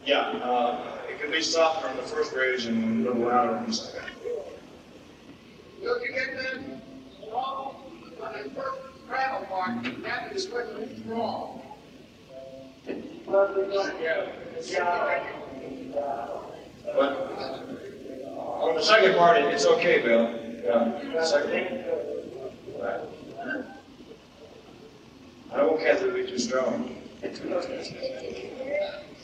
Yeah, it can be softer on the first bridge and a little louder on the second. Look, you get that wrong on the first travel mark, that is what is wrong. But on the second part, it's okay, Bill. Yeah, second. Right. I don't want Kathy to be too strong.